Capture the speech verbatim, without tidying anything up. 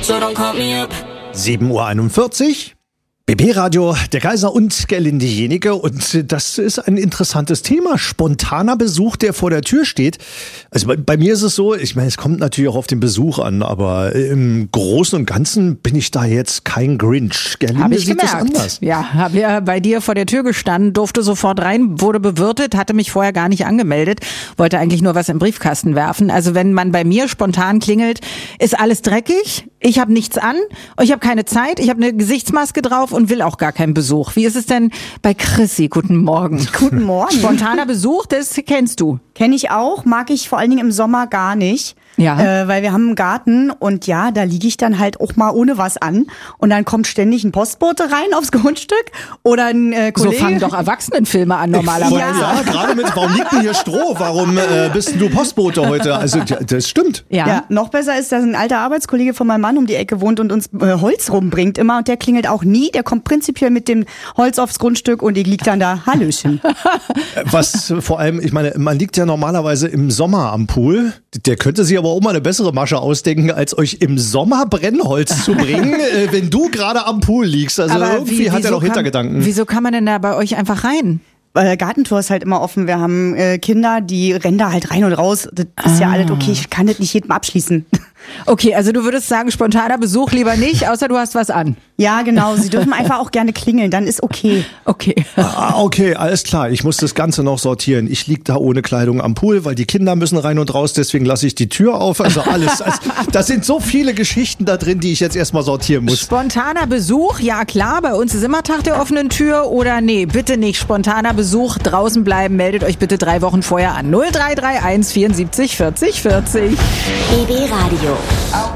so don't call me up. sieben Uhr einundvierzig. B B-Radio, der Kaiser und Gerlinde Jenike. Und das ist ein interessantes Thema. Spontaner Besuch, der vor der Tür steht. Also bei, bei mir ist es so, ich meine, es kommt natürlich auch auf den Besuch an, aber im Großen und Ganzen bin ich da jetzt kein Grinch. Gerlinde, Hab ich sieht gemerkt. das anders. Ja, habe ja bei dir vor der Tür gestanden, durfte sofort rein, wurde bewirtet, hatte mich vorher gar nicht angemeldet, wollte eigentlich nur was im Briefkasten werfen. Also wenn man bei mir spontan klingelt, ist alles dreckig, ich habe nichts an, ich habe keine Zeit, ich habe eine Gesichtsmaske drauf und will auch gar keinen Besuch. Wie ist es denn bei Chrissy? Guten Morgen. Guten Morgen. Spontaner Besuch, das kennst du. Kenne ich auch, mag ich vor allen Dingen im Sommer gar nicht. Ja. Äh, weil wir haben einen Garten und ja, da liege ich dann halt auch mal ohne was an und dann kommt ständig ein Postbote rein aufs Grundstück oder ein äh, Kollege. So fangen doch Erwachsenenfilme an normalerweise. Ja, ja gerade mit, warum liegt denn hier Stroh? Warum äh, bist denn du Postbote heute? Also das stimmt. Ja. Ja, noch besser ist, dass ein alter Arbeitskollege von meinem Mann um die Ecke wohnt und uns äh, Holz rumbringt immer und der klingelt auch nie. Der kommt prinzipiell mit dem Holz aufs Grundstück und die liegt dann da. Hallöchen. Was vor allem, ich meine, man liegt ja normalerweise im Sommer am Pool. Der könnte sich aber auch mal eine bessere Masche ausdenken, als euch im Sommer Brennholz zu bringen, äh, wenn du gerade am Pool liegst. Also Aber irgendwie wie, hat er wieso doch Hintergedanken. Kann, wieso kann man denn da bei euch einfach rein? Äh, Gartentor ist halt immer offen. Wir haben äh, Kinder, die rennen da halt rein und raus. Das ist ja alles okay. Ich kann das nicht jedem abschließen. Okay, also du würdest sagen, spontaner Besuch lieber nicht, außer du hast was an. Ja, genau. Sie dürfen einfach auch gerne klingeln, dann ist okay. Okay. Ah, okay, alles klar. Ich muss das Ganze noch sortieren. Ich lieg da ohne Kleidung am Pool, weil die Kinder müssen rein und raus, deswegen lasse ich die Tür auf. Also alles. Also, da sind so viele Geschichten da drin, die ich jetzt erstmal sortieren muss. Spontaner Besuch, ja klar, bei uns ist immer Tag der offenen Tür oder nee, bitte nicht. Spontaner Besuch, draußen bleiben, meldet euch bitte drei Wochen vorher an. null drei drei eins vierundsiebzig vierzig vierzig. B B Radio.